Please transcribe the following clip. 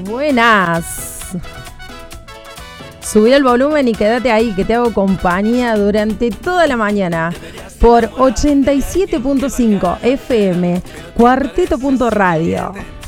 Buenas. Subí el volumen y quédate ahí, que te hago compañía durante toda la mañana por 87.5 FM, cuarteto.radio.